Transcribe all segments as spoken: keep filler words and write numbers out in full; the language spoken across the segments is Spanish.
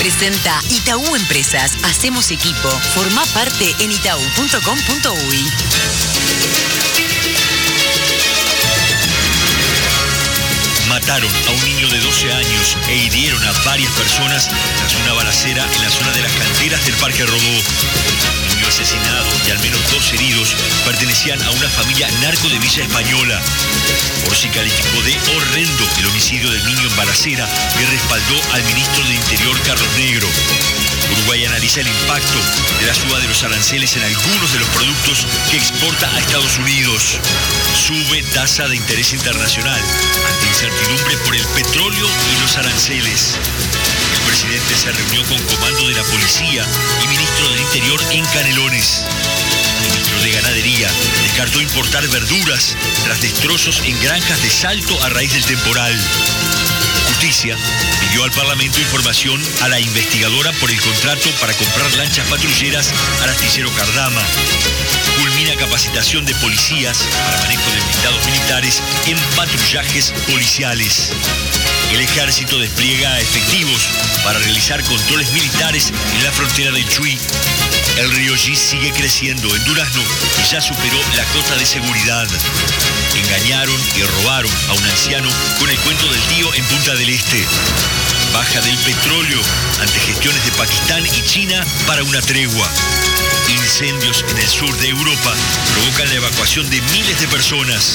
Presenta Itaú Empresas. Hacemos equipo. Formá parte en itaú punto com punto uy. Mataron a un niño de doce años e hirieron a varias personas tras una balacera en la zona de las canteras del Parque Rodó. El niño asesinado y al menos dos heridos pertenecían a una familia narco de Villa Española. Orsi calificó de horrendo el homicidio del niño en balacera y respaldó al ministro de Interior, Carlos Negro. Uruguay analiza el impacto de la suba de los aranceles en algunos de los productos que exporta a Estados Unidos. Sube tasa de interés internacional ante incertidumbre por el petróleo y los aranceles. El presidente se reunió con comando de la policía y ministro del Interior en Canelones. El ministro de Ganadería descartó importar verduras tras destrozos en granjas de Salto a raíz del temporal. Justicia pidió al Parlamento información a la investigadora por el contrato para comprar lanchas patrulleras al astillero Cardama. Culmina capacitación de policías para manejo de blindados militares en patrullajes policiales. El ejército despliega efectivos para realizar controles militares en la frontera del Chuy. El río Gis sigue creciendo en Durazno y ya superó la cota de seguridad. Engañaron y robaron a un anciano con el cuento del tío en Punta del Este. Baja del petróleo ante gestiones de Pakistán y China para una tregua. Incendios en el sur de Europa provocan la evacuación de miles de personas.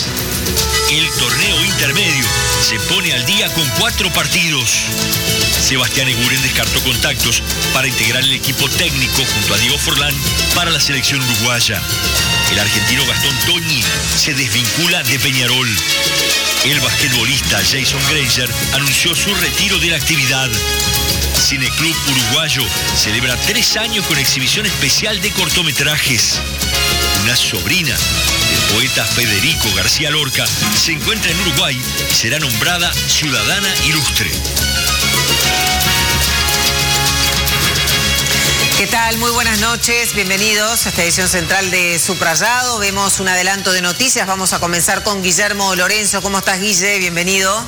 El torneo intermedio se pone al día con cuatro partidos. Sebastián Eguren descartó contactos para integrar el equipo técnico junto a Diego Forlán para la selección uruguaya. El argentino Gastón Toñi se desvincula de Peñarol. El basquetbolista Jason Granger anunció su retiro de la actividad. Cineclub Uruguayo celebra tres años con exhibición especial de cortometrajes. Una sobrina del poeta Federico García Lorca se encuentra en Uruguay y será nombrada ciudadana ilustre. ¿Qué tal? Muy buenas noches, bienvenidos a esta edición central de Subrayado. Vemos un adelanto de noticias, vamos a comenzar con Guillermo Lorenzo. ¿Cómo estás, Guille? Bienvenido.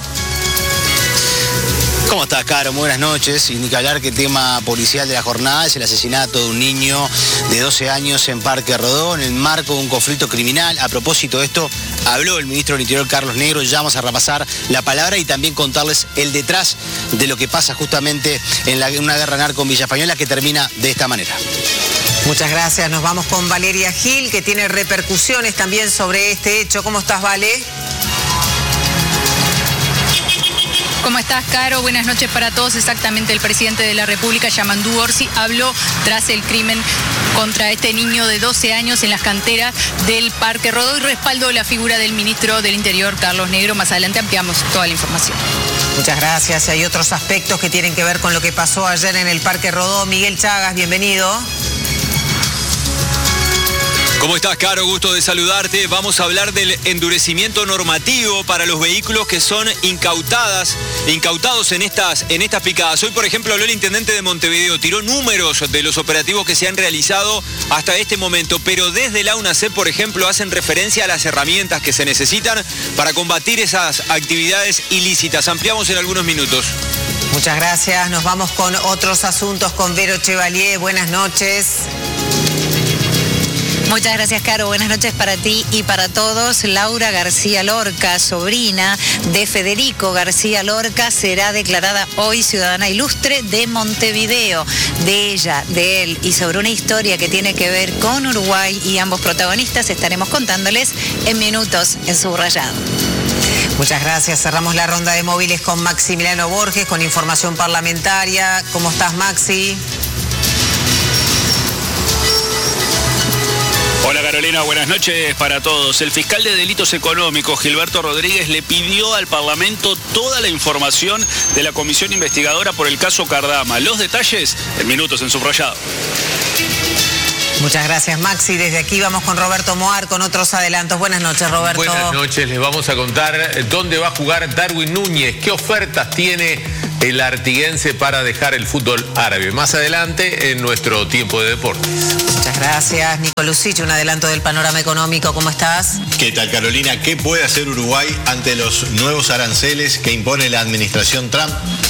¿Cómo estás, Caro? Muy buenas noches. Y ni que hablar que el tema policial de la jornada es el asesinato de un niño de doce años en Parque Rodó en el marco de un conflicto criminal. A propósito de esto, habló el ministro del Interior, Carlos Negro. Ya vamos a repasar la palabra y también contarles el detrás de lo que pasa justamente en, la, en una guerra narco en Villa Española que termina de esta manera. Muchas gracias. Nos vamos con Valeria Gil, que tiene repercusiones también sobre este hecho. ¿Cómo estás, Vale? ¿Cómo estás, Caro? Buenas noches para todos. Exactamente, el presidente de la República, Yamandú Orsi, habló tras el crimen contra este niño de doce años en las canteras del Parque Rodó y respaldó la figura del ministro del Interior, Carlos Negro. Más adelante ampliamos toda la información. Muchas gracias. Hay otros aspectos que tienen que ver con lo que pasó ayer en el Parque Rodó. Miguel Chagas, bienvenido. ¿Cómo estás, Caro? Gusto de saludarte. Vamos a hablar del endurecimiento normativo para los vehículos que son incautadas, incautados en estas, en estas picadas. Hoy, por ejemplo, habló el intendente de Montevideo, tiró números de los operativos que se han realizado hasta este momento, pero desde la UNACEP, por ejemplo, hacen referencia a las herramientas que se necesitan para combatir esas actividades ilícitas. Ampliamos en algunos minutos. Muchas gracias. Nos vamos con otros asuntos con Vero Chevalier. Buenas noches. Muchas gracias, Caro. Buenas noches para ti y para todos. Laura García Lorca, sobrina de Federico García Lorca, será declarada hoy ciudadana ilustre de Montevideo. De ella, de él y sobre una historia que tiene que ver con Uruguay y ambos protagonistas estaremos contándoles en minutos en Subrayado. Muchas gracias. Cerramos la ronda de móviles con Maximiliano Borges, con información parlamentaria. ¿Cómo estás, Maxi? Hola, Carolina, buenas noches para todos. El fiscal de delitos económicos, Gilberto Rodríguez, le pidió al Parlamento toda la información de la comisión investigadora por el caso Cardama. Los detalles en minutos en Subrayado. Muchas gracias, Maxi. Desde aquí vamos con Roberto Moar con otros adelantos. Buenas noches, Roberto. Buenas noches. Les vamos a contar dónde va a jugar Darwin Núñez, qué ofertas tiene el artiguense para dejar el fútbol árabe. Más adelante en nuestro tiempo de deportes. Muchas gracias. Nico Lucich, un adelanto del panorama económico. ¿Cómo estás? ¿Qué tal, Carolina? ¿Qué puede hacer Uruguay ante los nuevos aranceles que impone la administración Trump?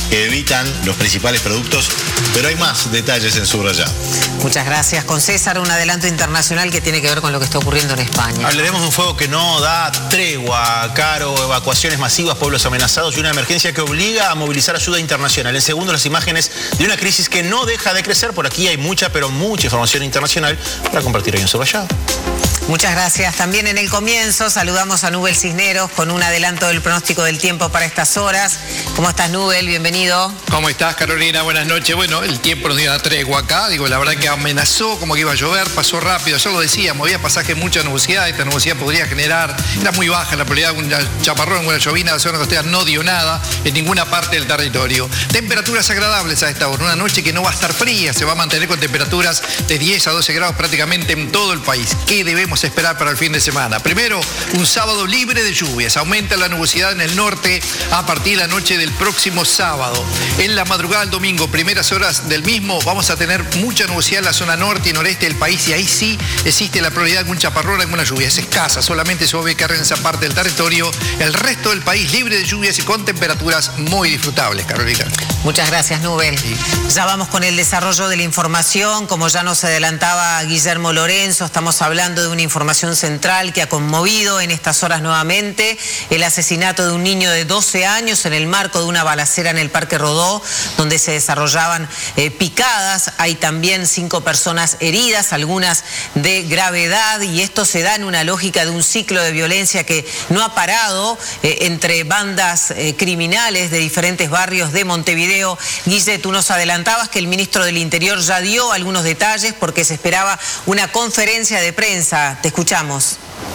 que evitan los principales productos, pero hay más detalles en Subrayado. Muchas gracias. Con César, un adelanto internacional que tiene que ver con lo que está ocurriendo en España. Hablaremos de un fuego que no da tregua, Caro, evacuaciones masivas, pueblos amenazados y una emergencia que obliga a movilizar ayuda internacional. En segundo, las imágenes de una crisis que no deja de crecer. Por aquí hay mucha, pero mucha información internacional para compartir hoy en Subrayado. Muchas gracias. También en el comienzo saludamos a Nubel Cisneros con un adelanto del pronóstico del tiempo para estas horas. ¿Cómo estás, Nubel? Bienvenido. ¿Cómo estás, Carolina? Buenas noches. Bueno, el tiempo nos dio una tregua acá. Digo, la verdad que amenazó como que iba a llover, pasó rápido. Yo lo decíamos, había pasaje mucha nubosidad. Esta nubosidad podría generar, era muy baja la probabilidad de un chaparrón, una llovina. La zona costera no dio nada en ninguna parte del territorio. Temperaturas agradables a esta hora. Una noche que no va a estar fría, se va a mantener con temperaturas de diez a doce grados prácticamente en todo el país. ¿Qué debemos esperar para el fin de semana? Primero, un sábado libre de lluvias. Aumenta la nubosidad en el norte a partir de la noche del próximo sábado. En la madrugada del domingo, primeras horas del mismo, vamos a tener mucha nubosidad en la zona norte y noreste del país, y ahí sí existe la probabilidad de algún chaparrón, alguna lluvia. Es escasa, solamente se va a ubicar en esa parte del territorio. El resto del país libre de lluvias y con temperaturas muy disfrutables, Carolina. Muchas gracias, Nubel. Sí. Ya vamos con el desarrollo de la información. Como ya nos adelantaba Guillermo Lorenzo, estamos hablando de una información central que ha conmovido en estas horas nuevamente: el asesinato de un niño de doce años en el marco de una balacera en el Parque Rodó, donde se desarrollaban eh, picadas. Hay también cinco personas heridas, algunas de gravedad, y esto se da en una lógica de un ciclo de violencia que no ha parado eh, entre bandas eh, criminales de diferentes barrios de Montevideo. Guille, tú nos adelantabas que el ministro del Interior ya dio algunos detalles porque se esperaba una conferencia de prensa. Te escuchamos.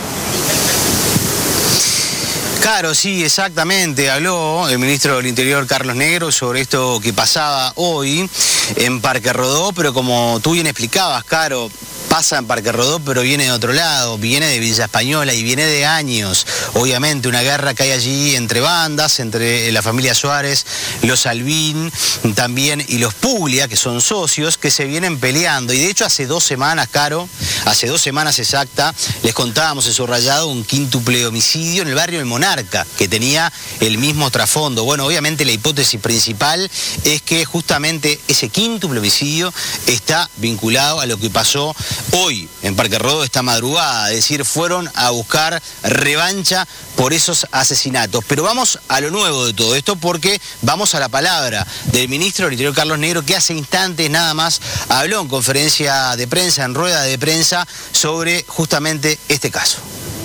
Claro, sí, exactamente. Habló el ministro del Interior, Carlos Negro, sobre esto que pasaba hoy en Parque Rodó, pero como tú bien explicabas, Caro, pasa en Parque Rodó, pero viene de otro lado, viene de Villa Española y viene de años. Obviamente, una guerra que hay allí entre bandas, entre la familia Suárez, los Albín también y los Puglia, que son socios, que se vienen peleando. Y de hecho, hace dos semanas, Caro, hace dos semanas exacta, les contábamos en Subrayado un quíntuple homicidio en el barrio del Monarca, que tenía el mismo trasfondo. Bueno, obviamente la hipótesis principal es que justamente ese quíntuple homicidio está vinculado a lo que pasó hoy en Parque Rodó esta madrugada, es decir, fueron a buscar revancha por esos asesinatos. Pero vamos a lo nuevo de todo esto, porque vamos a la palabra del ministro del Interior, Carlos Negro, que hace instantes nada más habló en conferencia de prensa, en rueda de prensa, sobre justamente este caso.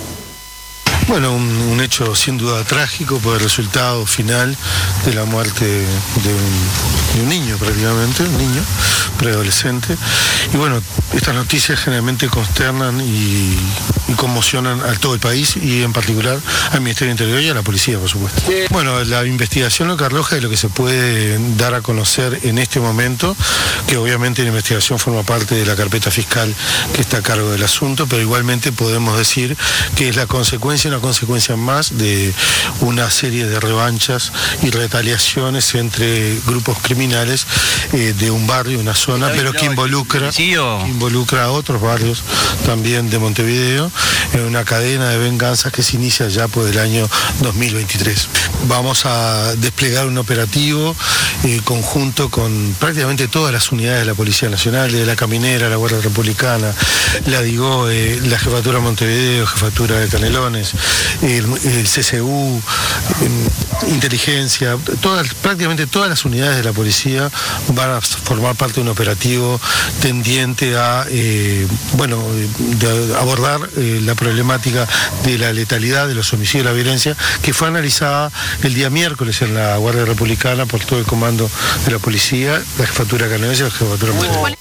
Bueno, un, un hecho sin duda trágico por el resultado final de la muerte de un, de un niño prácticamente, un niño preadolescente. Y bueno, estas noticias generalmente consternan y, y conmocionan a todo el país y en particular al Ministerio del Interior y a la policía, por supuesto. Bueno, la investigación lo que arroja es lo que se puede dar a conocer en este momento, que obviamente la investigación forma parte de la carpeta fiscal que está a cargo del asunto, pero igualmente podemos decir que es la consecuencia, una consecuencia más de una serie de revanchas y retaliaciones entre grupos criminales eh, de un barrio, una zona, pero que involucra, que involucra a otros barrios también de Montevideo, en una cadena de venganzas que se inicia ya por el año dos mil veintitrés. Vamos a desplegar un operativo eh, conjunto con prácticamente todas las unidades de la Policía Nacional, de la Caminera, la Guardia Republicana, la DIGOE, la Jefatura de Montevideo, Jefatura de Canelones, el, el C C U, eh, Inteligencia, todas, prácticamente todas las unidades de la policía van a formar parte de un operativo tendiente a eh, bueno, de abordar eh, la problemática de la letalidad, de los homicidios y la violencia, que fue analizada el día miércoles en la Guardia Republicana por todo el comando de la policía, la Jefatura de Canelones y la Jefatura de Montevideo.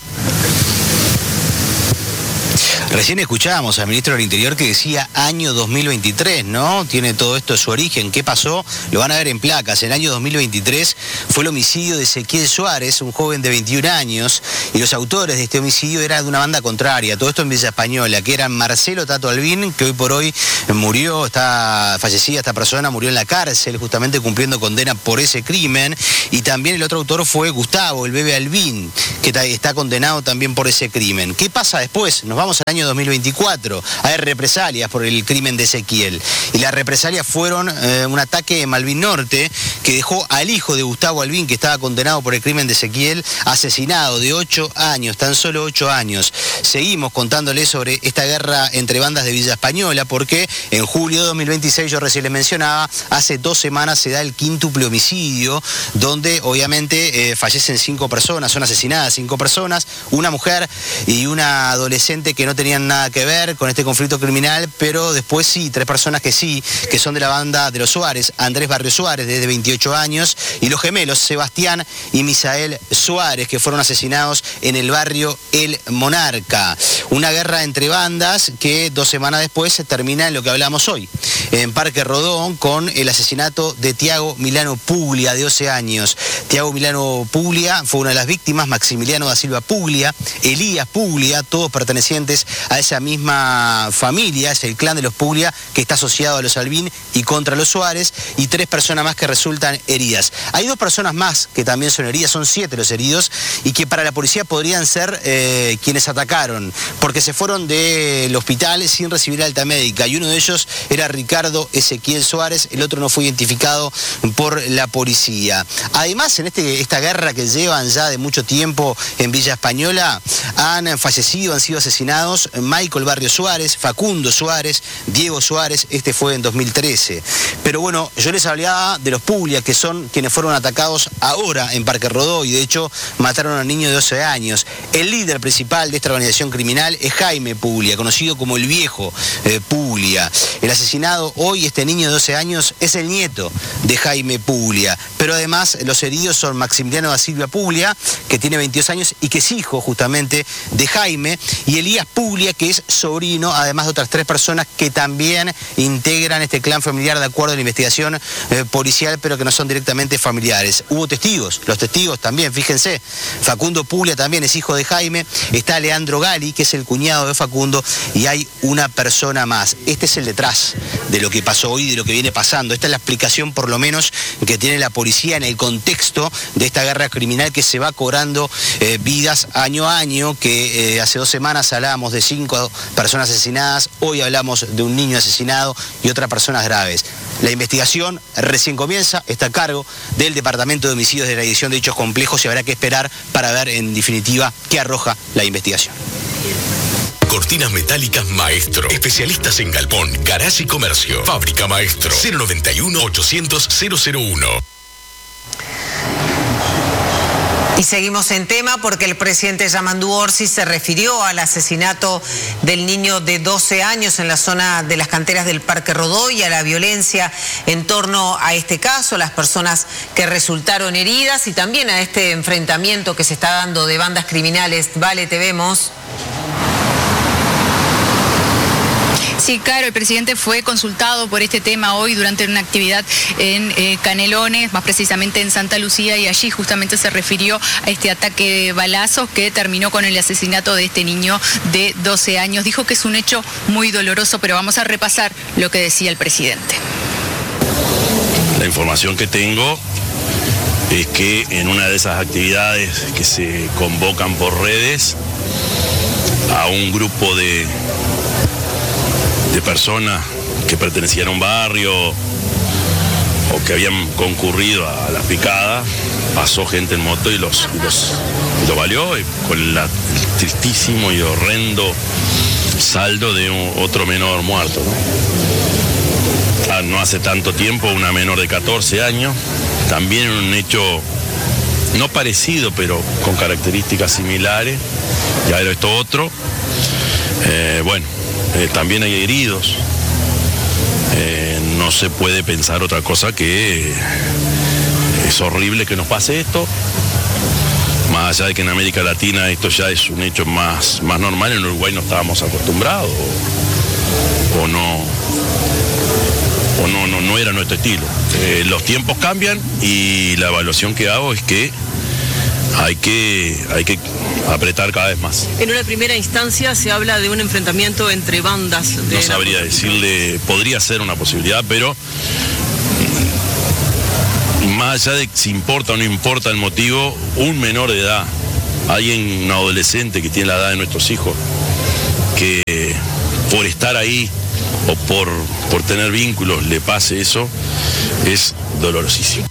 Recién escuchábamos al ministro del Interior que decía año dos mil veintitrés, ¿no? Tiene todo esto su origen. ¿Qué pasó? Lo van a ver en placas. En el año dos mil veintitrés fue el homicidio de Ezequiel Suárez, un joven de veintiún años, y los autores de este homicidio eran de una banda contraria. Todo esto en Villa Española, que eran Marcelo Tato Albín, que hoy por hoy murió, está fallecida esta persona, murió en la cárcel, justamente cumpliendo condena por ese crimen, y también el otro autor fue Gustavo, el bebé Albín, que está condenado también por ese crimen. ¿Qué pasa después? Nos vamos al año año dos mil veinticuatro. Hay represalias por el crimen de Ezequiel. Y las represalias fueron eh, un ataque en Malvin Norte que dejó al hijo de Gustavo Albín, que estaba condenado por el crimen de Ezequiel, asesinado de ocho años, tan solo ocho años. Seguimos contándole sobre esta guerra entre bandas de Villa Española, porque en julio de dos mil veintiséis, yo recién les mencionaba, hace dos semanas se da el quíntuple homicidio, donde obviamente eh, fallecen cinco personas, son asesinadas cinco personas, una mujer y una adolescente que no tenían nada que ver con este conflicto criminal, pero después sí, tres personas que sí, que son de la banda de los Suárez, Andrés Barrio Suárez, de veintiocho años, y los gemelos Sebastián y Misael Suárez, que fueron asesinados en el barrio El Monarca. Una guerra entre bandas que dos semanas después termina en lo que hablamos hoy, en Parque Rodó, con el asesinato de Tiago Milano Puglia, de doce años. Tiago Milano Puglia fue una de las víctimas, Maximiliano da Silva Puglia, Elías Puglia, todos pertenecientes a esa misma familia, es el clan de los Puglia, que está asociado a los Albín y contra los Suárez, y tres personas más que resultan heridas. Hay dos personas más que también son heridas, son siete los heridos, y que para la policía podrían ser eh, quienes atacaron, porque se fueron del hospital sin recibir alta médica, y uno de ellos era Ricardo Ezequiel Suárez, el otro no fue identificado por la policía. Además, en este, esta guerra que llevan ya de mucho tiempo en Villa Española, han fallecido, han sido asesinados Michael Barrio Suárez, Facundo Suárez, Diego Suárez, este fue en dos mil trece. Pero bueno, yo les hablaba de los Puglia, que son quienes fueron atacados ahora en Parque Rodó, y de hecho mataron a un niño de doce años. El líder principal de esta organización criminal es Jaime Puglia, conocido como el viejo eh, Puglia. El asesinado hoy, este niño de doce años, es el nieto de Jaime Puglia. Pero además los heridos son Maximiliano da Silva Puglia, que tiene veintidós años y que es hijo justamente de Jaime, y Elías Puglia, que es sobrino, además de otras tres personas que también integran este clan familiar de acuerdo a la investigación eh, policial, pero que no son directamente familiares. Hubo testigos, los testigos también, fíjense, Facundo Puglia también es hijo de Jaime, está Leandro Gali, que es el cuñado de Facundo, y hay una persona más. Este es el detrás de lo que pasó hoy, de lo que viene pasando. Esta es la explicación, por lo menos, que tiene la policía en el contexto de esta guerra criminal que se va cobrando eh, vidas año a año, que eh, hace dos semanas hablábamos de cinco personas asesinadas, hoy hablamos de un niño asesinado y otras personas graves. La investigación recién comienza, está a cargo del Departamento de Homicidios de la Dirección de Hechos Complejos, y habrá que esperar para ver en definitiva qué arroja la investigación. Cortinas metálicas Maestro. Especialistas en galpón, garage y comercio. Fábrica Maestro. cero noventa y uno, ochocientos, cero cero uno. Y seguimos en tema porque el presidente Yamandú Orsi se refirió al asesinato del niño de doce años en la zona de las canteras del Parque Rodó y a la violencia en torno a este caso, a las personas que resultaron heridas y también a este enfrentamiento que se está dando de bandas criminales. Vale, te vemos. Sí, claro, el presidente fue consultado por este tema hoy durante una actividad en eh, Canelones, más precisamente en Santa Lucía, y allí justamente se refirió a este ataque de balazos que terminó con el asesinato de este niño de doce años. Dijo que es un hecho muy doloroso, pero vamos a repasar lo que decía el presidente. La información que tengo es que en una de esas actividades que se convocan por redes, a un grupo de de personas que pertenecían a un barrio o que habían concurrido a la picada, pasó gente en moto y los, y los, y los valió, y con la, el tristísimo y horrendo saldo de un, otro menor muerto, ¿no? Ah, no hace tanto tiempo, una menor de catorce años, también un hecho no parecido, pero con características similares, ya era esto otro. Eh, bueno, Eh, también hay heridos, eh, no se puede pensar otra cosa que eh, es horrible que nos pase esto, más allá de que en América Latina esto ya es un hecho más, más normal, en Uruguay no estábamos acostumbrados o, o no o no, no, no era nuestro estilo. Eh, los tiempos cambian y la evaluación que hago es que hay que, hay que apretar cada vez más. En una primera instancia se habla de un enfrentamiento entre bandas. De no sabría decirle, podría ser una posibilidad, pero más allá de si importa o no importa el motivo, un menor de edad, alguien, un adolescente que tiene la edad de nuestros hijos, que por estar ahí o por, por tener vínculos le pase eso, es dolorosísimo.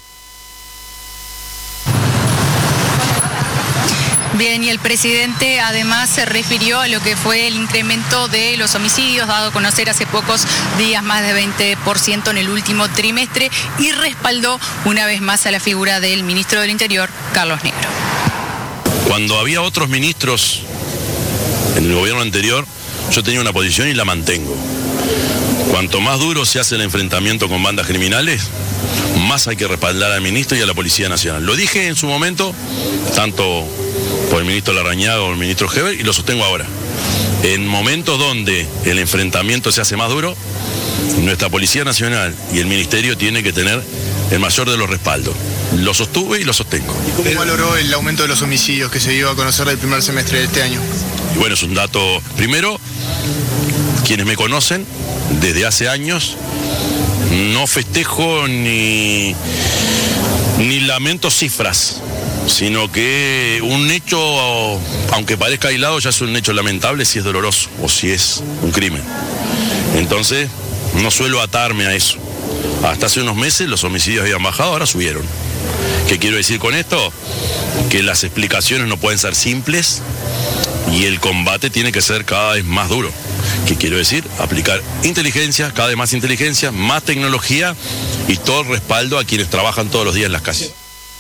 Bien, y el presidente además se refirió a lo que fue el incremento de los homicidios, dado a conocer hace pocos días más de veinte por ciento en el último trimestre, y respaldó una vez más a la figura del ministro del Interior, Carlos Negro. Cuando había otros ministros en el gobierno anterior, yo tenía una posición y la mantengo. Cuanto más duro se hace el enfrentamiento con bandas criminales, más hay que respaldar al ministro y a la Policía Nacional. Lo dije en su momento, tanto por el ministro Larrañaga o el ministro Heber, y lo sostengo ahora. En momentos donde el enfrentamiento se hace más duro, nuestra Policía Nacional y el Ministerio tienen que tener el mayor de los respaldos. Lo sostuve y lo sostengo. ¿Y cómo valoró el aumento de los homicidios que se dio a conocer del primer semestre de este año? Y bueno, es un dato, primero, quienes me conocen desde hace años, no festejo ni, ni lamento cifras, sino que un hecho, aunque parezca aislado, ya es un hecho lamentable si es doloroso o si es un crimen. Entonces, no suelo atarme a eso. Hasta hace unos meses los homicidios habían bajado, ahora subieron. ¿Qué quiero decir con esto? Que las explicaciones no pueden ser simples y el combate tiene que ser cada vez más duro. ¿Qué quiero decir? Aplicar inteligencia, cada vez más inteligencia, más tecnología y todo el respaldo a quienes trabajan todos los días en las calles.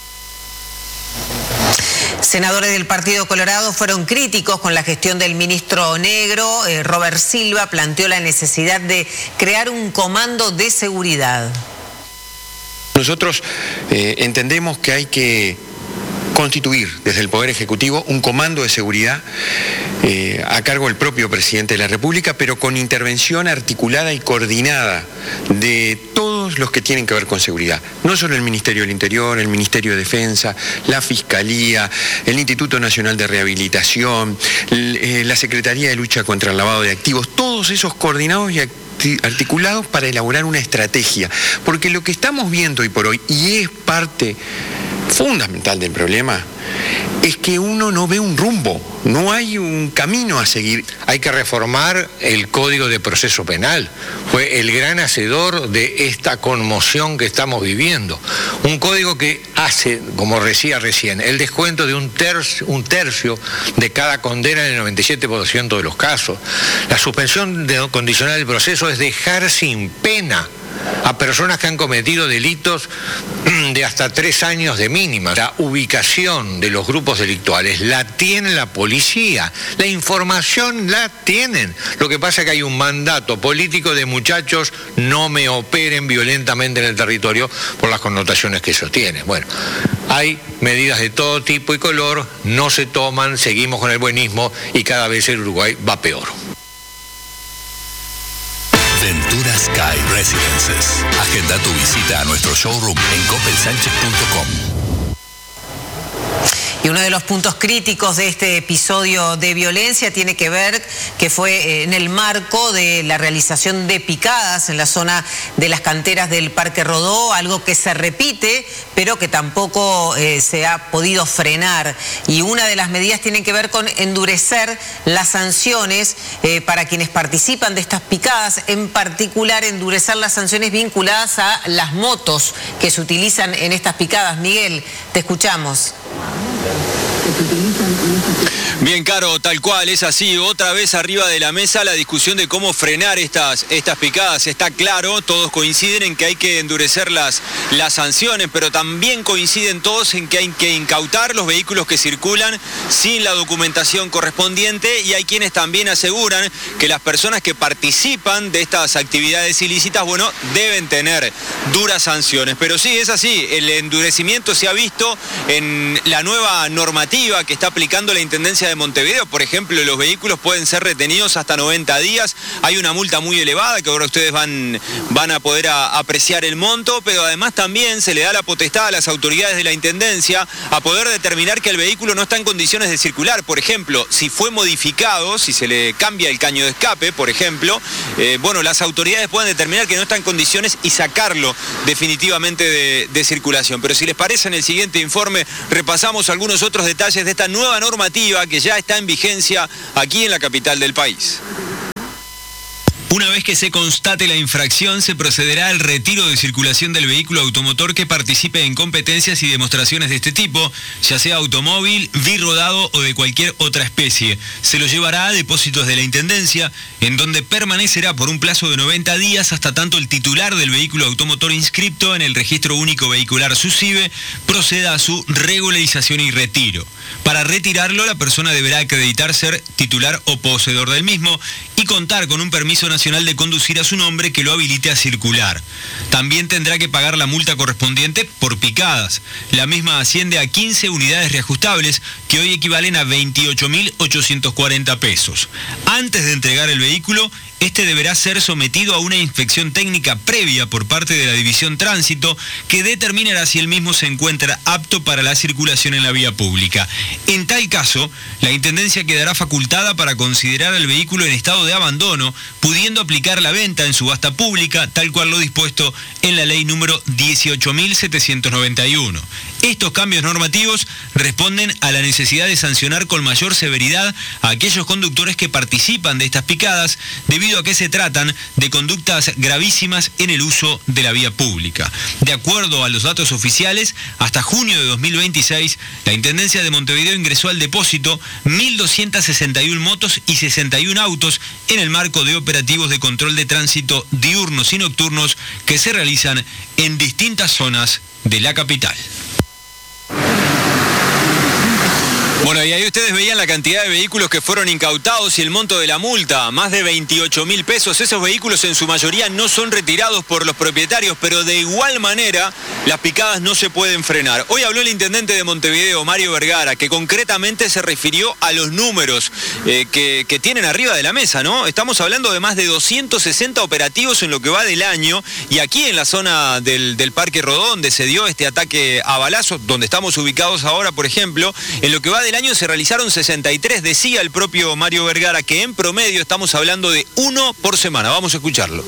Senadores del Partido Colorado fueron críticos con la gestión del ministro Negro. Eh, Robert Silva planteó la necesidad de crear un comando de seguridad. Nosotros eh, entendemos que hay que constituir desde el Poder Ejecutivo un comando de seguridad eh, a cargo del propio presidente de la República, pero con intervención articulada y coordinada de todos los que tienen que ver con seguridad. No solo el Ministerio del Interior, el Ministerio de Defensa, la Fiscalía, el Instituto Nacional de Rehabilitación, eh, la Secretaría de Lucha contra el Lavado de Activos, todos esos coordinados y articulados para elaborar una estrategia. Porque lo que estamos viendo hoy por hoy, y es parte fundamental del problema, es que uno no ve un rumbo, no hay un camino a seguir. Hay que reformar el Código de Proceso Penal. Fue el gran hacedor de esta conmoción que estamos viviendo. Un código que hace, como decía recién, el descuento de un tercio, un tercio de cada condena en el noventa y siete por ciento de los casos. La suspensión de, condicional del proceso es dejar sin pena a personas que han cometido delitos de hasta tres años de mínima. La ubicación de los grupos delictuales la tiene la policía, la información la tienen. Lo que pasa es que hay un mandato político de muchachos, no me operen violentamente en el territorio por las connotaciones que eso tiene. Bueno, hay medidas de todo tipo y color, no se toman, seguimos con el buenismo y cada vez el Uruguay va peor. Ventura Sky Residences. Agenda tu visita a nuestro showroom en coppel sánchez punto com. Y uno de los puntos críticos de este episodio de violencia tiene que ver que fue en el marco de la realización de picadas en la zona de las canteras del Parque Rodó, algo que se repite, pero que tampoco eh, se ha podido frenar. Y una de las medidas tiene que ver con endurecer las sanciones eh, para quienes participan de estas picadas, en particular endurecer las sanciones vinculadas a las motos que se utilizan en estas picadas. Miguel, te escuchamos. Bien, Caro, tal cual, es así. Otra vez arriba de la mesa la discusión de cómo frenar estas, estas picadas. Está claro, todos coinciden en que hay que endurecer las, las sanciones, pero también coinciden todos en que hay que incautar los vehículos que circulan sin la documentación correspondiente, y hay quienes también aseguran que las personas que participan de estas actividades ilícitas, bueno, deben tener duras sanciones. Pero sí, es así, el endurecimiento se ha visto en la nueva normativa que está aplicando la Intendencia de Montevideo. Por ejemplo, los vehículos pueden ser retenidos hasta noventa días. Hay una multa muy elevada que ahora ustedes van, van a poder a, apreciar el monto, pero además también se le da la potestad a las autoridades de la Intendencia a poder determinar que el vehículo no está en condiciones de circular. Por ejemplo, si fue modificado, si se le cambia el caño de escape, por ejemplo, eh, bueno, las autoridades pueden determinar que no está en condiciones y sacarlo definitivamente de, de circulación. Pero si les parece, en el siguiente informe repasamos algunos otros detalles de esta nueva normativa que que ya está en vigencia aquí en la capital del país. Una vez que se constate la infracción, se procederá al retiro de circulación del vehículo automotor que participe en competencias y demostraciones de este tipo, ya sea automóvil, birrodado o de cualquier otra especie. Se lo llevará a depósitos de la Intendencia, en donde permanecerá por un plazo de noventa días hasta tanto el titular del vehículo automotor inscripto en el Registro Único Vehicular SUSIVE proceda a su regularización y retiro. Para retirarlo, la persona deberá acreditar ser titular o poseedor del mismo y contar con un permiso nacional de conducir a su nombre que lo habilite a circular. También tendrá que pagar la multa correspondiente por picadas. La misma asciende a quince unidades reajustables, que hoy equivalen a veintiocho mil ochocientos cuarenta pesos. Antes de entregar el vehículo, este deberá ser sometido a una inspección técnica previa por parte de la División Tránsito, que determinará si el mismo se encuentra apto para la circulación en la vía pública. En tal caso, la Intendencia quedará facultada para considerar al vehículo en estado de abandono, pudiendo aplicar la venta en subasta pública, tal cual lo dispuesto en la ley número dieciocho mil setecientos noventa y uno. Estos cambios normativos responden a la necesidad de sancionar con mayor severidad a aquellos conductores que participan de estas picadas, debido a que se tratan de conductas gravísimas en el uso de la vía pública. De acuerdo a los datos oficiales, hasta junio de dos mil veintiséis, la Intendencia de Montevideo ingresó al depósito mil doscientas sesenta y una motos y sesenta y un autos en el marco de operativos de control de tránsito diurnos y nocturnos que se realizan en distintas zonas de la capital. Bueno, y ahí ustedes veían la cantidad de vehículos que fueron incautados y el monto de la multa, más de veintiocho mil pesos. Esos vehículos en su mayoría no son retirados por los propietarios, pero de igual manera las picadas no se pueden frenar. Hoy habló el intendente de Montevideo, Mario Vergara, que concretamente se refirió a los números eh, que, que tienen arriba de la mesa, ¿no? Estamos hablando de más de doscientos sesenta operativos en lo que va del año, y aquí en la zona del, del Parque Rodó, donde se dio este ataque a balazos, donde estamos ubicados ahora, por ejemplo, en lo que va del año se realizaron sesenta y tres, decía el propio Mario Vergara que en promedio estamos hablando de uno por semana. Vamos a escucharlo.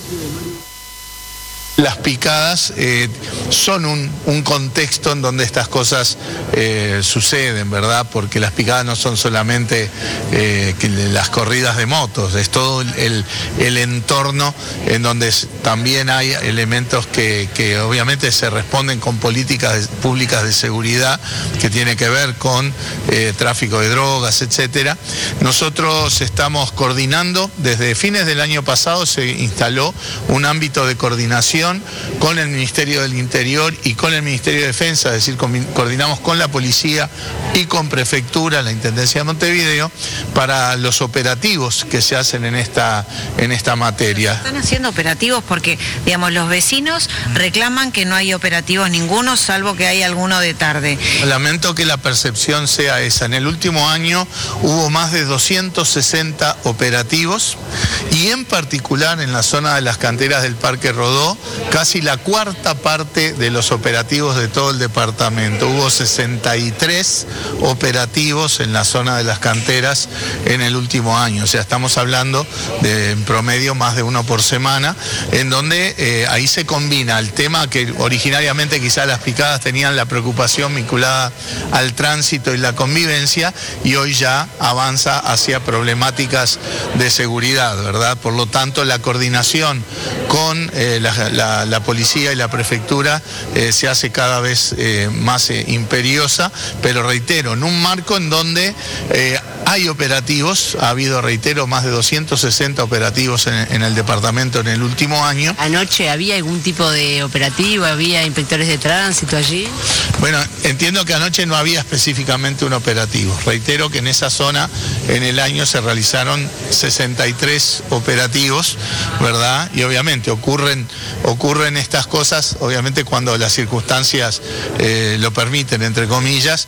Las picadas eh, son un, un contexto en donde estas cosas eh, suceden, ¿verdad? Porque las picadas no son solamente eh, que las corridas de motos, es todo el, el entorno en donde también hay elementos que, que obviamente se responden con políticas públicas de seguridad que tiene que ver con eh, tráfico de drogas, etcétera. Nosotros estamos coordinando, desde fines del año pasado se instaló un ámbito de coordinación con el Ministerio del Interior y con el Ministerio de Defensa, es decir, coordinamos con la policía y con Prefectura, la Intendencia de Montevideo, para los operativos que se hacen en esta, en esta materia. Están haciendo operativos porque, digamos, los vecinos reclaman que no hay operativos ninguno, salvo que hay alguno de tarde. Lamento que la percepción sea esa. En el último año hubo más de doscientos sesenta operativos y en particular en la zona de las canteras del Parque Rodó, casi la cuarta parte de los operativos de todo el departamento. Hubo sesenta y tres operativos en la zona de las canteras en el último año. O sea, estamos hablando de en promedio más de uno por semana, en donde eh, ahí se combina el tema que originariamente quizás las picadas tenían la preocupación vinculada al tránsito y la convivencia, y hoy ya avanza hacia problemáticas de seguridad, ¿verdad? Por lo tanto, la coordinación con eh, la, la, la policía y la prefectura eh, se hace cada vez eh, más eh, imperiosa, pero reitero, en un marco en donde eh, hay operativos, ha habido, reitero, más de doscientos sesenta operativos en, en el departamento en el último año. ¿Anoche había algún tipo de operativo? ¿Había inspectores de tránsito allí? Bueno, entiendo que anoche no había específicamente un operativo. Reitero que en esa zona en el año se realizaron sesenta y tres operativos, ¿verdad? Y obviamente ocurren, ocurren estas cosas, obviamente cuando las circunstancias eh, lo permiten, entre comillas.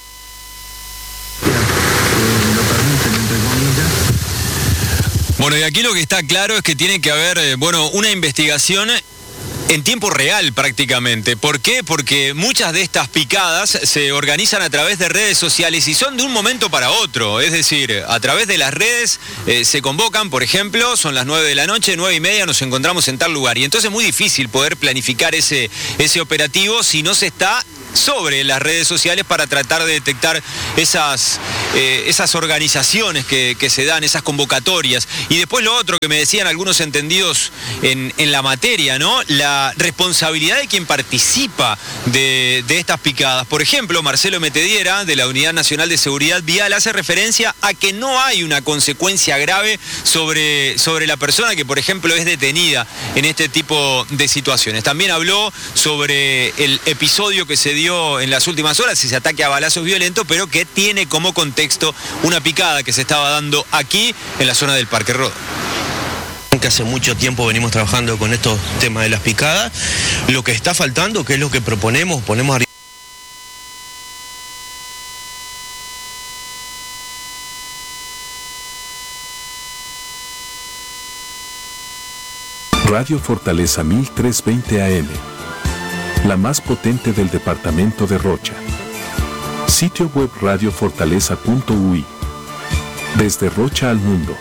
Bueno, y aquí lo que está claro es que tiene que haber, eh, bueno, una investigación en tiempo real prácticamente. ¿Por qué? Porque muchas de estas picadas se organizan a través de redes sociales y son de un momento para otro. Es decir, a través de las redes eh, se convocan, por ejemplo, son las nueve de la noche, nueve y media nos encontramos en tal lugar. Y entonces es muy difícil poder planificar ese, ese operativo si no se está sobre las redes sociales para tratar de detectar esas, eh, esas organizaciones que, que se dan, esas convocatorias. Y después lo otro que me decían algunos entendidos en, en la materia, ¿no? La responsabilidad de quien participa de, de estas picadas. Por ejemplo, Marcelo Metediera, de la Unidad Nacional de Seguridad Vial, hace referencia a que no hay una consecuencia grave sobre, sobre la persona que, por ejemplo, es detenida en este tipo de situaciones. También habló sobre el episodio que se dio en las últimas horas, ese ataque a balazos violento, pero que tiene como contexto una picada que se estaba dando aquí en la zona del Parque Rodó. Que hace mucho tiempo venimos trabajando con estos temas de las picadas. Lo que está faltando, que es lo que proponemos, ponemos arriba. Radio Fortaleza mil trescientos veinte A M, la más potente del departamento de Rocha. Sitio web radio fortaleza punto u i. Desde Rocha al mundo.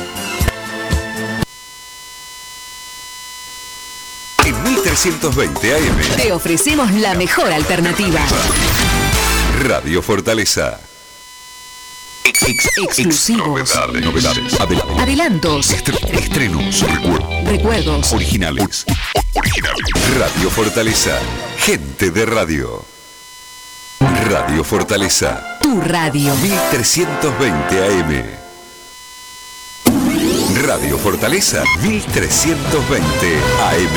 En mil trescientos veinte A M te ofrecemos la mejor alternativa. Radio Fortaleza. Ex exclusivos. Novedades, novedades, adelantos, Adelantos. Estre- estrenos, recuerdos, Recuerdos. originales. Originales. Radio Fortaleza, gente de radio. Radio Fortaleza, Tu radio. mil trescientos veinte A M. Radio Fortaleza, mil trescientos veinte A M.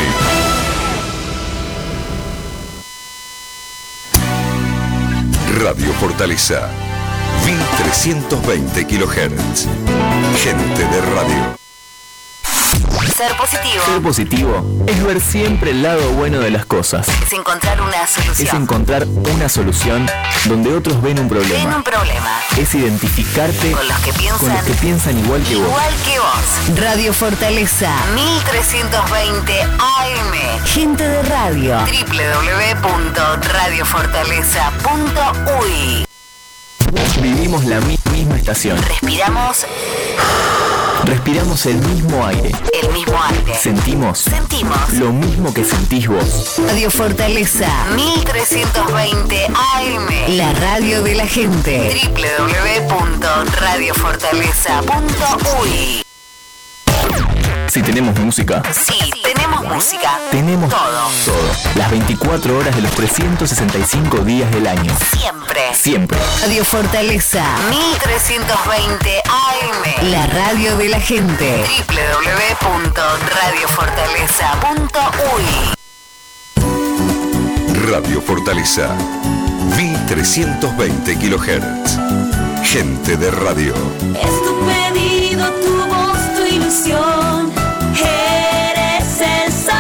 Radio Fortaleza, mil trescientos veinte kilohertz. Gente de radio. Ser positivo. Ser positivo es ver siempre el lado bueno de las cosas. Es encontrar una solución. Es encontrar una solución donde otros ven un problema. Ven un problema. Es identificarte Con los que piensan, con los que piensan igual que vos. Igual que vos. Radio Fortaleza mil trescientos veinte A M. Gente de radio. doble u doble u doble u punto radio fortaleza punto u i. Vivimos la mi- misma estación. Respiramos Respiramos el mismo aire. el mismo aire. Sentimos Sentimos lo mismo que sentís vos. Radio Fortaleza mil trescientos veinte A M. La radio de la gente. doble u doble u doble u punto radio fortaleza punto u i. Si tenemos música, Sí, tenemos música. tenemos todo. todo. Las veinticuatro horas de los trescientos sesenta y cinco días del año. Siempre. Siempre. Radio Fortaleza mil trescientos veinte A M. La radio de la gente. doble u doble u doble u punto radio fortaleza punto u i. Radio Fortaleza, mil trescientos veinte kilohertz. Gente de radio. Es tu pedido, tu voz, tu ilusión. Eres el sol.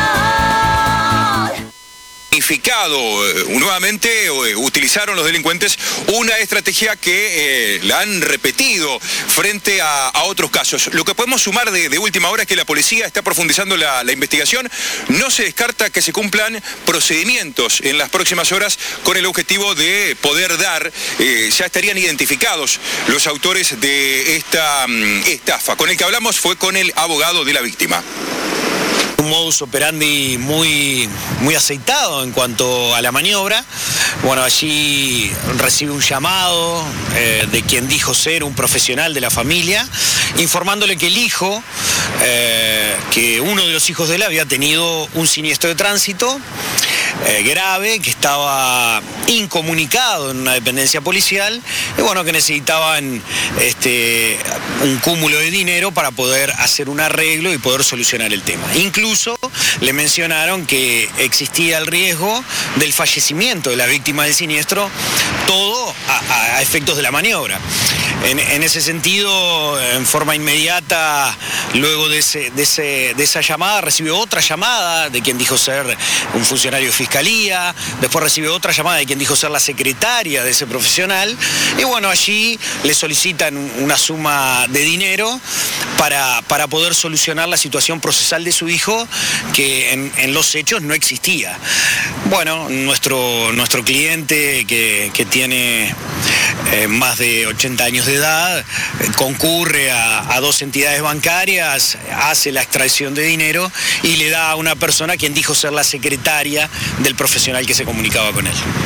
Planificado eh, nuevamente eh, utilizaron los delincuentes una estrategia que eh, la han repetido frente a, a otros casos. Lo que podemos sumar de, de última hora es que la policía está profundizando la, la investigación. No se descarta que se cumplan procedimientos en las próximas horas con el objetivo de poder dar, eh, ya estarían identificados los autores de esta mm, estafa. Con el que hablamos fue con el abogado de la víctima. Un modus operandi muy, muy aceitado en cuanto a la maniobra. Bueno, allí recibe un llamado eh, de quien dijo ser un profesional de la familia, informándole que el hijo, eh, que uno de los hijos de él había tenido un siniestro de tránsito eh, grave, que estaba incomunicado en una dependencia policial, y bueno, que necesitaban este, un cúmulo de dinero para poder hacer un arreglo y poder solucionar el tema. Incluso le mencionaron que existía el riesgo del fallecimiento de la víctima del siniestro, todo a, a efectos de la maniobra. En, en ese sentido, en forma inmediata, luego de, ese, de, ese, de esa llamada, recibió otra llamada de quien dijo ser un funcionario de fiscalía, después recibió otra llamada de quien dijo ser la secretaria de ese profesional, y bueno, allí le solicitan una suma de dinero para, para poder solucionar la situación procesal de su hijo, que en, en los hechos no existía. Bueno, nuestro, nuestro cliente que, que tiene eh, más de ochenta años de edad, eh, concurre a, a dos entidades bancarias, hace la extracción de dinero y le da a una persona quien dijo ser la secretaria del profesional que se comunicaba con él.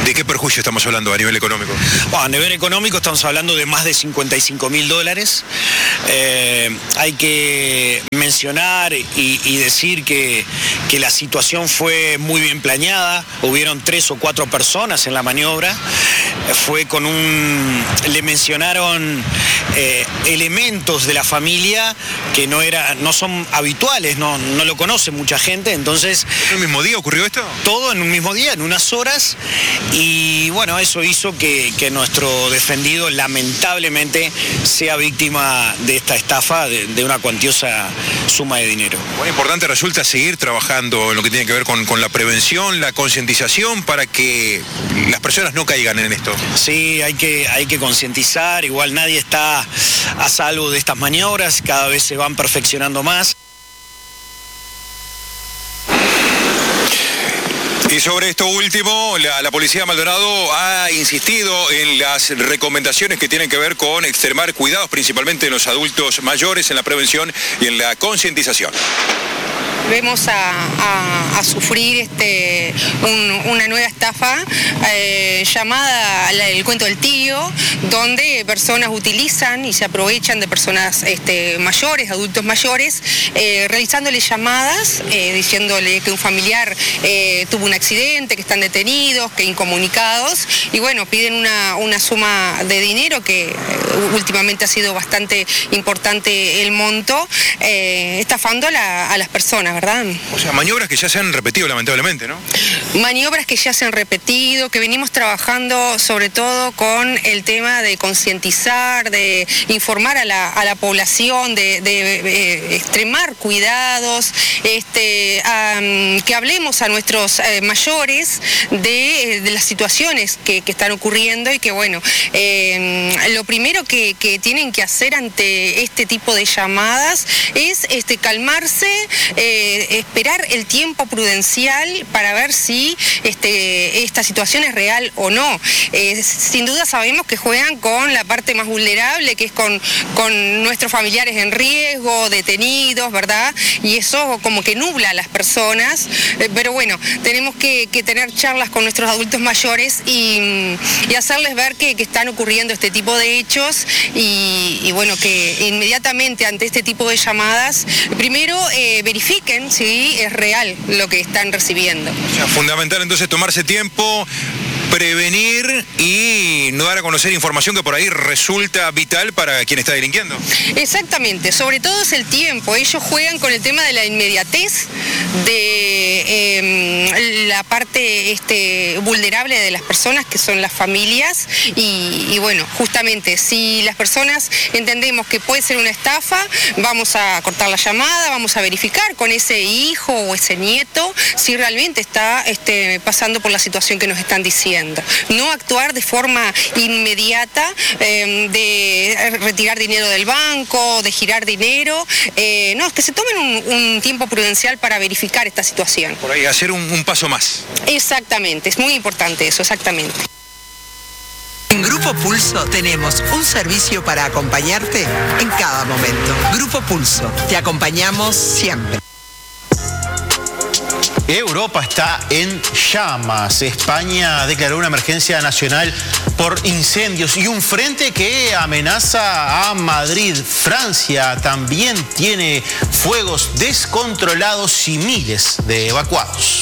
¿De qué perjuicio estamos hablando a nivel económico? Bueno, a nivel económico estamos hablando de más de cincuenta y cinco mil dólares. Eh, hay que mencionar y, y decir que, que la situación fue muy bien planeada. Hubieron tres o cuatro personas en la maniobra. Fue con un... le mencionaron eh, elementos de la familia que no, era, no son habituales, no, no lo conoce mucha gente, entonces... ¿En un mismo día ocurrió esto? Todo en un mismo día, en unas horas, y bueno, eso hizo que, que nuestro defendido lamentablemente sea víctima de esta estafa de, de una cuantiosa suma de dinero. Bueno, importante resulta seguir trabajando en lo que tiene que ver con, con la prevención, la concientización, para que las personas no caigan en esto. Sí, hay que, hay que concientizar, igual nadie está a salvo de estas maniobras, cada vez se van perfeccionando más. Y sobre esto último, la, la Policía de Maldonado ha insistido en las recomendaciones que tienen que ver con extremar cuidados, principalmente en los adultos mayores, en la prevención y en la concientización. Vemos a, a, a sufrir este, un, una nueva estafa eh, llamada la, el cuento del tío, donde personas utilizan y se aprovechan de personas este, mayores, adultos mayores, eh, realizándole llamadas, eh, diciéndole que un familiar eh, tuvo un accidente, que están detenidos, que incomunicados, y bueno, piden una, una suma de dinero que eh, últimamente ha sido bastante importante el monto, eh, estafando a, la, a las personas, ¿verdad? O sea, maniobras que ya se han repetido lamentablemente, ¿no? Maniobras que ya se han repetido, que venimos trabajando sobre todo con el tema de concientizar, de informar a la, a la población, de, de eh, extremar cuidados, este, um, que hablemos a nuestros eh, mayores de, de las situaciones que, que están ocurriendo y que bueno, eh, lo primero que, que tienen que hacer ante este tipo de llamadas es este, calmarse, eh, esperar el tiempo prudencial para ver si este, esta situación es real o no. Eh, sin duda sabemos que juegan con la parte más vulnerable, que es con, con nuestros familiares en riesgo, detenidos, ¿verdad? Y eso como que nubla a las personas, eh, pero bueno, tenemos que, que tener charlas con nuestros adultos mayores y, y hacerles ver que, que están ocurriendo este tipo de hechos y, y bueno, que inmediatamente ante este tipo de llamadas, primero eh, verifiquen si es real lo que están recibiendo. O sea, fundamental entonces tomarse tiempo, prevenir y no dar a conocer información que por ahí resulta vital para quien está delinquiendo. Exactamente, sobre todo es el tiempo. Ellos juegan con el tema de la inmediatez, de eh, la parte este, vulnerable de las personas, que son las familias, y, y bueno, justamente si las personas entendemos que puede ser una estafa, vamos a cortar la llamada, vamos a verificar con ese hijo o ese nieto si realmente está este, pasando por la situación que nos están diciendo. No actuar de forma inmediata, eh, de retirar dinero del banco, de girar dinero, eh, no, que se tomen un, un tiempo prudencial para verificar esta situación. Por ahí, hacer un, un paso más. Exactamente, es muy importante eso, exactamente. En Grupo Pulso tenemos un servicio para acompañarte en cada momento. Grupo Pulso, te acompañamos siempre. Europa está en llamas. España declaró una emergencia nacional por incendios y un frente que amenaza a Madrid. Francia también tiene fuegos descontrolados y miles de evacuados.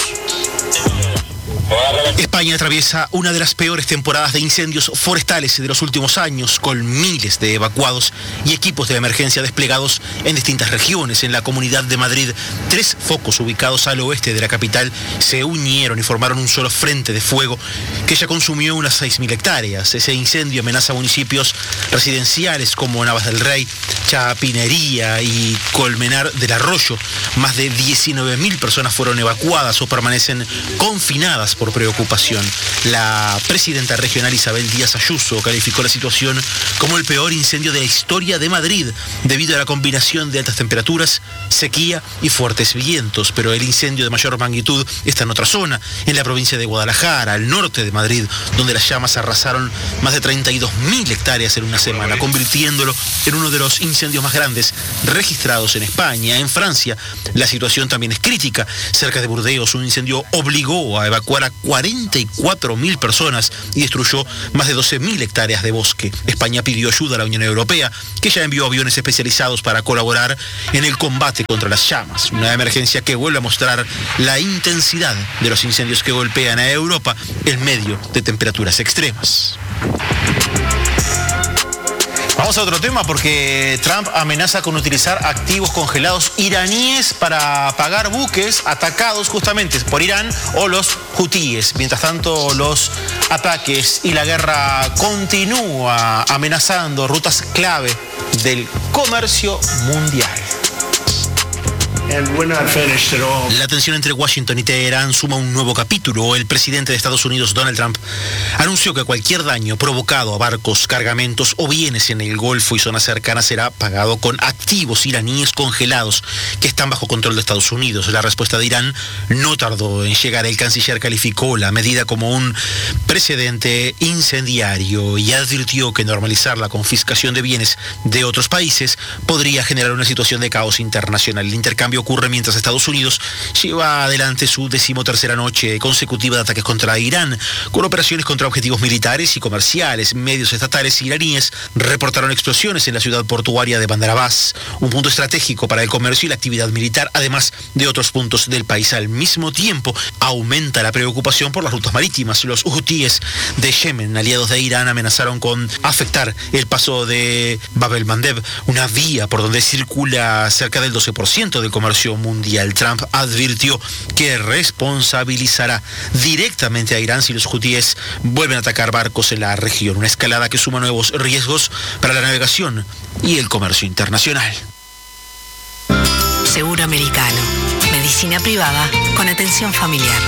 España atraviesa una de las peores temporadas de incendios forestales de los últimos años, con miles de evacuados y equipos de emergencia desplegados en distintas regiones. En la Comunidad de Madrid, tres focos ubicados al oeste de la capital se unieron y formaron un solo frente de fuego que ya consumió unas seis mil hectáreas. Ese incendio amenaza municipios residenciales como Navas del Rey, Chapinería y Colmenar del Arroyo. Más de diecinueve mil personas fueron evacuadas o permanecen confinadas por preocupación. La presidenta regional Isabel Díaz Ayuso calificó la situación como el peor incendio de la historia de Madrid debido a la combinación de altas temperaturas, sequía y fuertes vientos, pero el incendio de mayor magnitud está en otra zona, en la provincia de Guadalajara, al norte de Madrid, donde las llamas arrasaron más de treinta y dos mil hectáreas en una semana, convirtiéndolo en uno de los incendios más grandes registrados en España. En Francia, la situación también es crítica. Cerca de Burdeos, un incendio obligó a evacuar a cuarenta y cuatro mil personas y destruyó más de doce mil hectáreas de bosque. España pidió ayuda a la Unión Europea, que ya envió aviones especializados para colaborar en el combate contra las llamas. Una emergencia que vuelve a mostrar la intensidad de los incendios que golpean a Europa en medio de temperaturas extremas. Vamos a otro tema porque Trump amenaza con utilizar activos congelados iraníes para pagar buques atacados justamente por Irán o los hutíes. Mientras tanto, los ataques y la guerra continúa amenazando rutas clave del comercio mundial. La tensión entre Washington y Teherán suma un nuevo capítulo. El presidente de Estados Unidos, Donald Trump, anunció que cualquier daño provocado a barcos, cargamentos o bienes en el Golfo y zonas cercanas será pagado con activos iraníes congelados que están bajo control de Estados Unidos. La respuesta de Irán no tardó en llegar. El canciller calificó la medida como un precedente incendiario y advirtió que normalizar la confiscación de bienes de otros países podría generar una situación de caos internacional. El intercambio ocurre mientras Estados Unidos lleva adelante su decimotercera noche consecutiva de ataques contra Irán, con operaciones contra objetivos militares y comerciales. Medios estatales iraníes reportaron explosiones en la ciudad portuaria de Bandar Abbas, un punto estratégico para el comercio y la actividad militar, además de otros puntos del país. Al mismo tiempo, aumenta la preocupación por las rutas marítimas. Los hutíes de Yemen, aliados de Irán, amenazaron con afectar el paso de Bab el-Mandeb, una vía por donde circula cerca del doce por ciento del comercio mundial. Trump advirtió que responsabilizará directamente a Irán si los hutíes vuelven a atacar barcos en la región, una escalada que suma nuevos riesgos para la navegación y el comercio internacional. Seguro Americano, medicina privada con atención familiar.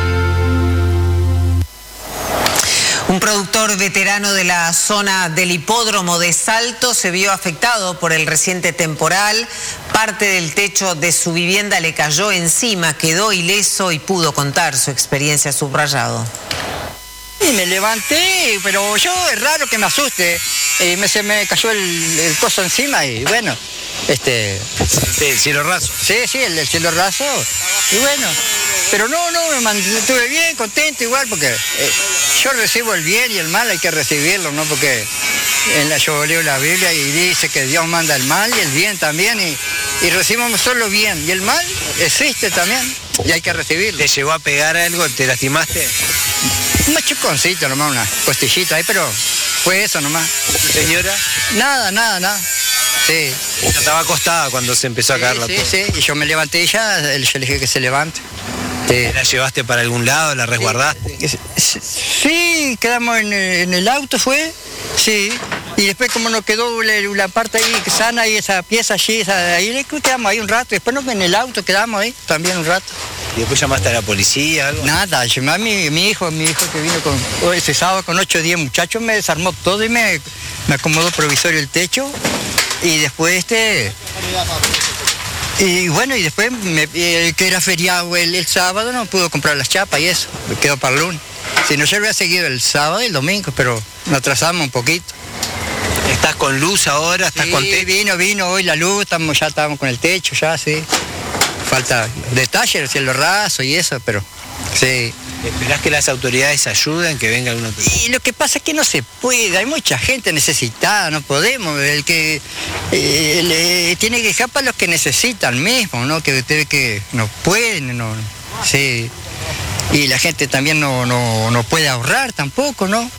Un productor veterano de la zona del hipódromo de Salto se vio afectado por el reciente temporal. Parte del techo de su vivienda le cayó encima, quedó ileso y pudo contar su experiencia subrayado. Y me levanté, pero yo es raro que me asuste. Y me, se me cayó el, el coso encima y bueno, este... ¿El cielo raso? Sí, sí, el, el cielo raso. Y bueno, pero no, no, me mantuve bien, contento igual, porque eh, yo recibo el bien y el mal, hay que recibirlo, ¿no? Porque en la, yo leo la Biblia y dice que Dios manda el mal y el bien también, y, y recibimos solo bien. Y el mal existe también y hay que recibirlo. ¿Te llegó a pegar algo? ¿Te lastimaste? Un machuconcito nomás, una costillita ahí, pero fue eso nomás. ¿Tu señora? Nada, nada, nada. Sí. Ella estaba acostada cuando se empezó a caer sí, la sí, torre. Sí, y yo me levanté y ya, yo le dije que se levante. Sí. ¿La llevaste para algún lado? ¿La resguardaste? Sí, sí, quedamos en, en el auto, fue, sí. Y después como nos quedó la, la parte ahí sana y esa pieza allí, esa, ahí quedamos ahí un rato. Después nos en el auto quedamos ahí también un rato. ¿Y después llamaste a la policía algo? Nada, llamé a mi, mi hijo, mi hijo que vino con ese sábado con ocho o diez muchachos, me desarmó todo y me, me acomodó provisorio el techo. Y después este... Y bueno, y después me, el que era feriado el, el sábado no pudo comprar las chapas y eso, me quedó para el lunes. Si no, yo había seguido el sábado y el domingo, pero nos atrasamos un poquito. ¿Estás con luz ahora? ¿Estás sí, con techo? vino, vino hoy la luz, estamos, ya estábamos con el techo, ya, sí. Falta detalle, el cielo raso y eso, pero sí. ¿Esperás que las autoridades ayuden, que venga alguna persona? Y lo que pasa es que no se puede, hay mucha gente necesitada, no podemos. El que eh, le, tiene que dejar para los que necesitan mismo, ¿no? Que ustedes que no pueden, no, sí. Y la gente también no, no, no puede ahorrar tampoco, ¿no?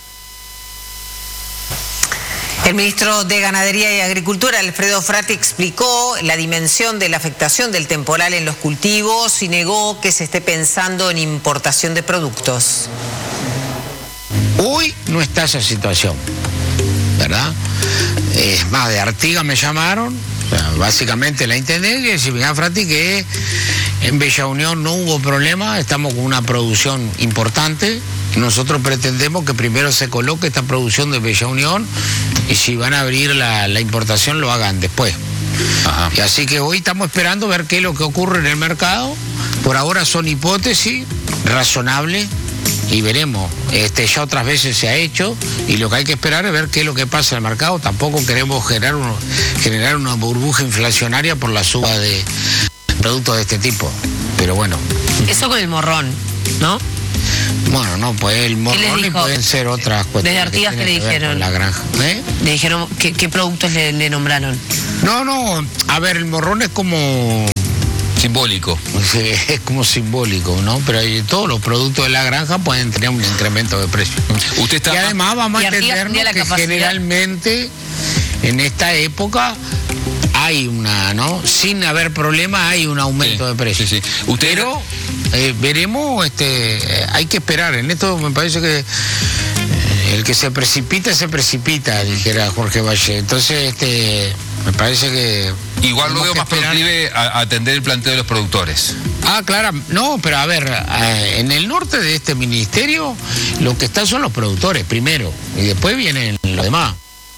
El ministro de Ganadería y Agricultura, Alfredo Frati, explicó la dimensión de la afectación del temporal en los cultivos y negó que se esté pensando en importación de productos. Hoy no está esa situación, ¿verdad? Es más, de Artigas me llamaron, o sea, básicamente la intendencia, y decía, Frati, que en Bella Unión no hubo problema, estamos con una producción importante. Nosotros pretendemos que primero se coloque esta producción de Bella Unión y si van a abrir la, la importación lo hagan después. Ajá. Y así que hoy estamos esperando ver qué es lo que ocurre en el mercado. Por ahora son hipótesis razonables y veremos. Este, ya otras veces se ha hecho y lo que hay que esperar es ver qué es lo que pasa en el mercado. Tampoco queremos generar, uno, generar una burbuja inflacionaria por la suba de productos de este tipo. Pero bueno. Eso con el morrón, ¿no? Bueno, no, pues el morrón y pueden ser otras cuestiones. Desde Artigas, ¿qué le dijeron? La granja. ¿Eh? Le dijeron, ¿qué, qué productos le, le nombraron? No, no, a ver, el morrón es como... Simbólico. Sí, es como simbólico, ¿no? Pero hay, todos los productos de la granja pueden tener un incremento de precio. Usted está... Y además vamos a entendernos que capacidad. generalmente en esta época hay una, ¿no? Sin haber problema hay un aumento sí, de precios. Sí, sí. Usted Pero eh, veremos, este, eh, hay que esperar. En esto me parece que eh, el que se precipita, se precipita, dijera Jorge Valle. Entonces, este, me parece que... Igual lo veo más proclive a atender el planteo de los productores. Ah, claro, no, pero a ver, eh, en el norte de este ministerio lo que están son los productores primero y después vienen los demás.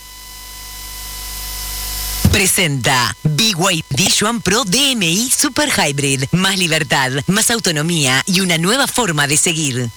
Presenta B Y D Yuan Pro D M I Super Hybrid. Más libertad, más autonomía y una nueva forma de seguir.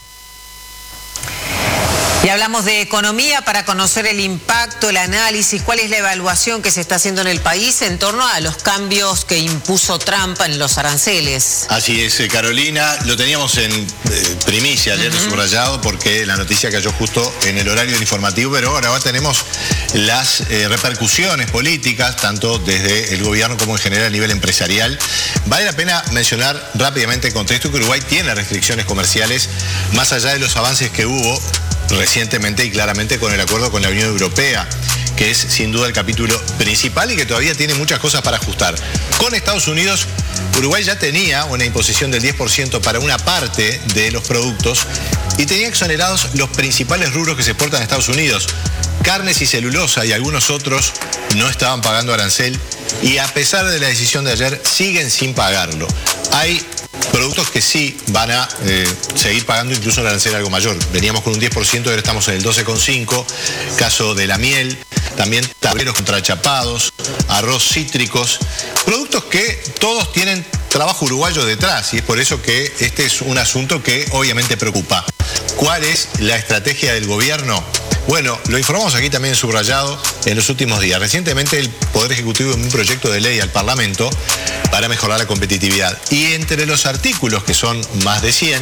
Y hablamos de economía para conocer el impacto, el análisis, cuál es la evaluación que se está haciendo en el país en torno a los cambios que impuso Trump en los aranceles. Así es, Carolina, lo teníamos en eh, primicia ayer, uh-huh. subrayado, porque la noticia cayó justo en el horario del informativo, pero ahora tenemos las eh, repercusiones políticas, tanto desde el gobierno como en general a nivel empresarial. Vale la pena mencionar rápidamente el contexto que Uruguay tiene restricciones comerciales, más allá de los avances que hubo recientemente y claramente con el acuerdo con la Unión Europea, que es sin duda el capítulo principal y que todavía tiene muchas cosas para ajustar. Con Estados Unidos, Uruguay ya tenía una imposición del diez por ciento para una parte de los productos y tenía exonerados los principales rubros que se exportan a Estados Unidos. Carnes y celulosa y algunos otros no estaban pagando arancel y a pesar de la decisión de ayer siguen sin pagarlo. Hay productos que sí van a eh, seguir pagando incluso un arancel algo mayor. Veníamos con un diez por ciento, ahora estamos en el doce coma cinco por ciento. Caso de la miel, también tableros contrachapados, arroz cítricos, productos que todos tienen trabajo uruguayo detrás y es por eso que este es un asunto que obviamente preocupa. ¿Cuál es la estrategia del gobierno? Bueno, lo informamos aquí también subrayado en los últimos días. Recientemente el Poder Ejecutivo envió un proyecto de ley al Parlamento para mejorar la competitividad. Y entre los artículos, que son más de cien,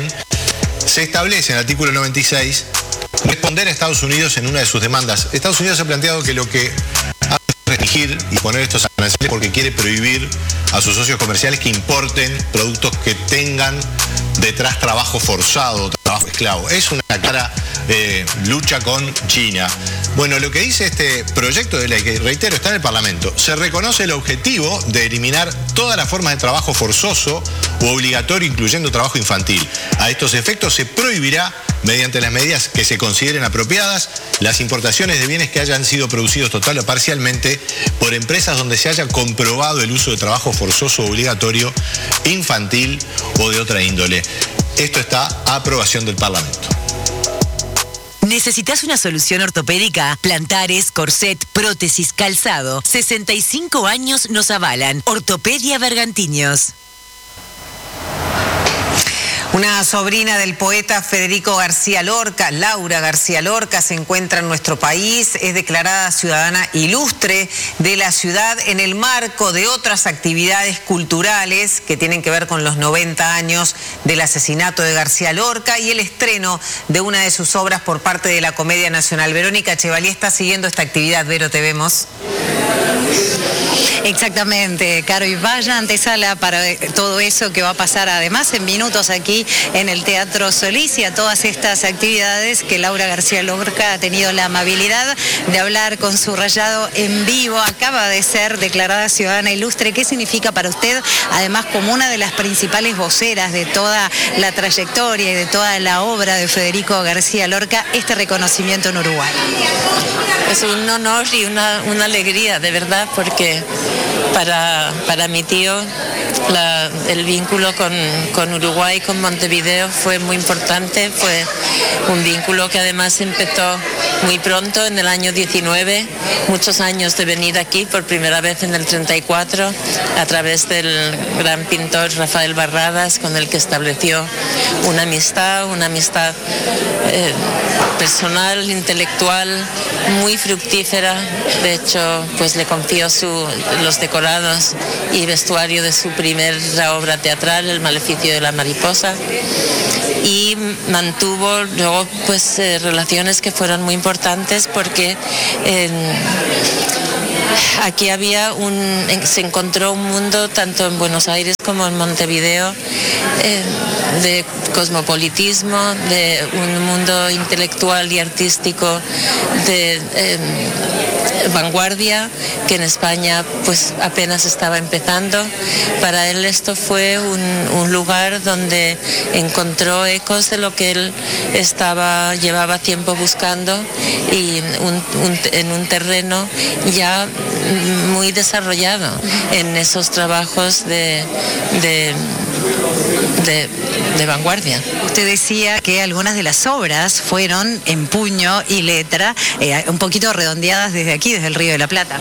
se establece en el artículo noventa y seis responder a Estados Unidos en una de sus demandas. Estados Unidos ha planteado que lo que hace es restringir y poner estos aranceles porque quiere prohibir a sus socios comerciales que importen productos que tengan detrás trabajo forzado, trabajo esclavo. Es una clara eh, lucha con China. Bueno, lo que dice este proyecto de ley, que reitero, está en el Parlamento, se reconoce el objetivo de eliminar todas las formas de trabajo forzoso u obligatorio, incluyendo trabajo infantil. A estos efectos se prohibirá, mediante las medidas que se consideren apropiadas, las importaciones de bienes que hayan sido producidos total o parcialmente por empresas donde se haya comprobado el uso de trabajo forzoso o obligatorio, infantil o de otra índole. Esto está a aprobación del Parlamento. ¿Necesitas una solución ortopédica? Plantares, corset, prótesis, calzado. sesenta y cinco años nos avalan. Ortopedia Bergantiños. Una sobrina del poeta Federico García Lorca, Laura García Lorca, se encuentra en nuestro país, es declarada ciudadana ilustre de la ciudad en el marco de otras actividades culturales que tienen que ver con los noventa años del asesinato de García Lorca y el estreno de una de sus obras por parte de la Comedia Nacional. Verónica Chevalier está siguiendo esta actividad. Vero, te vemos. Exactamente, Caro, y vaya antesala para todo eso que va a pasar además en minutos aquí en el Teatro Solís y a todas estas actividades que Laura García Lorca ha tenido la amabilidad de hablar con Subrayado en vivo. Acaba de ser declarada ciudadana ilustre. ¿Qué significa para usted, además, como una de las principales voceras de toda la trayectoria y de toda la obra de Federico García Lorca, este reconocimiento en Uruguay? Es un honor y una, una alegría, de verdad, porque para, para mi tío la, el vínculo con, con Uruguay, con Montevideo fue muy importante. Fue un vínculo que además empezó muy pronto, en el año diecinueve, muchos años de venir aquí por primera vez en el treinta y cuatro, a través del gran pintor Rafael Barradas, con el que estableció una amistad, una amistad eh, personal, intelectual, muy fructífera. De hecho, pues le confió su, los decorados y vestuario de su primera obra teatral, El maleficio de la mariposa, y mantuvo luego pues eh, relaciones que fueron muy importantes porque eh, aquí había un, se encontró un mundo tanto en Buenos Aires como en Montevideo eh, de cosmopolitismo, de un mundo intelectual y artístico de eh, vanguardia que en España pues apenas estaba empezando. Para él esto fue un, un lugar donde encontró ecos de lo que él estaba llevaba tiempo buscando y un, un, en un terreno ya muy desarrollado en esos trabajos de, de, de, de vanguardia. Usted decía que algunas de las obras fueron en puño y letra, eh, un poquito redondeadas desde aquí, desde el Río de la Plata.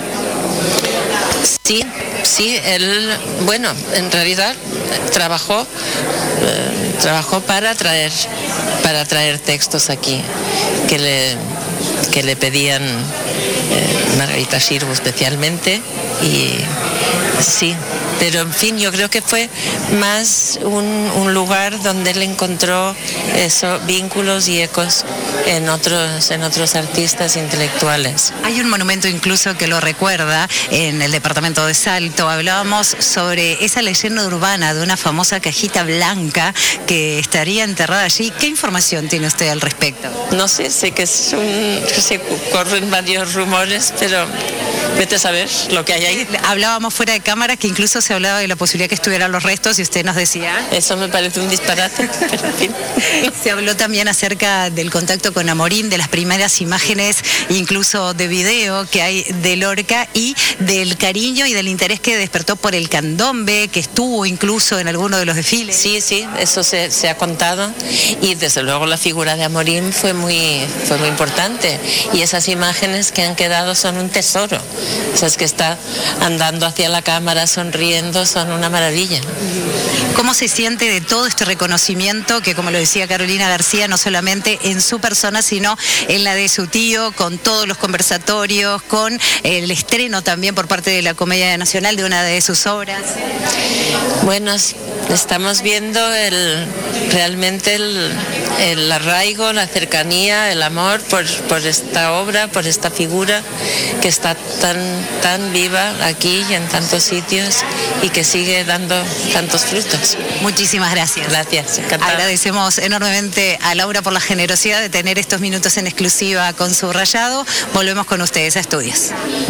Sí, sí, él, bueno, en realidad trabajó, eh, trabajó para traer, para traer textos aquí que le, que le pedían eh, Margarita Xirgu especialmente, y sí. Pero en fin, yo creo que fue más un, un lugar donde él encontró eso, vínculos y ecos en otros, en otros artistas intelectuales. Hay un monumento incluso que lo recuerda en el departamento de Salto. Hablábamos sobre esa leyenda urbana de una famosa cajita blanca que estaría enterrada allí. ¿Qué información tiene usted al respecto? No sé, sé que es un, se corren varios rumores, pero vete a saber lo que hay ahí. Hablábamos fuera de cámara que incluso se hablaba de la posibilidad que estuvieran los restos y usted nos decía... Eso me parece un disparate, pero en fin. Se habló también acerca del contacto con Amorín, de las primeras imágenes, incluso de video que hay de Lorca y del cariño y del interés que despertó por el candombe, que estuvo incluso en alguno de los desfiles. Sí, sí, eso se, se ha contado y desde luego la figura de Amorín fue muy, fue muy importante y esas imágenes que han quedado son un tesoro. O sea, es que está andando hacia la cámara, sonriendo, son una maravilla. ¿Cómo se siente de todo este reconocimiento que, como lo decía Carolina García, no solamente en su persona, sino en la de su tío, con todos los conversatorios, con el estreno también por parte de la Comedia Nacional de una de sus obras? Bueno, estamos viendo el, realmente el, el arraigo, la cercanía, el amor por, por esta obra, por esta figura que está tan, tan viva aquí y en tantos sitios y que sigue dando tantos frutos. Muchísimas gracias. Gracias, encantada. Agradecemos enormemente a Laura por la generosidad de tener estos minutos en exclusiva con Subrayado. Volvemos con ustedes a Estudios.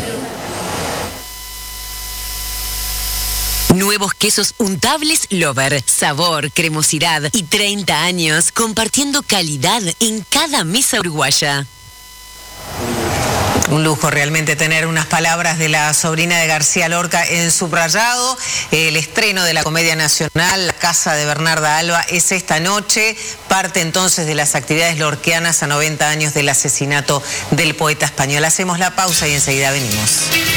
Nuevos quesos untables Lover, sabor, cremosidad y treinta años compartiendo calidad en cada mesa uruguaya. Un lujo realmente tener unas palabras de la sobrina de García Lorca en Subrayado. El estreno de la Comedia Nacional, La Casa de Bernarda Alba, es esta noche. Parte entonces de las actividades lorquianas a noventa años del asesinato del poeta español. Hacemos la pausa y enseguida venimos.